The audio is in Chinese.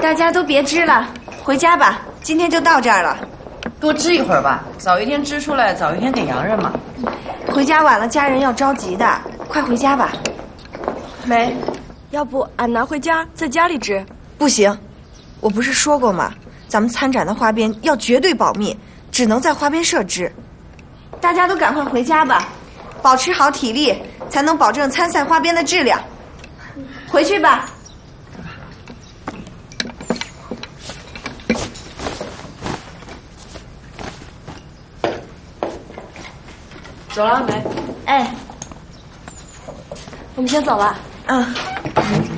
大家都别织了，回家吧。今天就到这儿了。 多织一会儿吧，早一天织出来，早一天给洋人嘛。 回家晚了，家人要着急的。快回家吧。 梅，要不俺拿回家，在家里织？ 不行，我不是说过吗？咱们参展的花边要绝对保密，只能在花边社织。大家都赶快回家吧，保持好体力，才能保证参赛花边的质量。回去吧。 走了，梅。 哎， 我们先走了。 嗯。